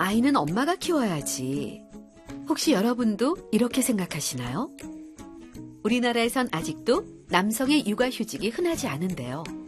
아이는 엄마가 키워야지. 혹시 여러분도 이렇게 생각하시나요? 우리나라에선 아직도 남성의 육아휴직이 흔하지 않은데요.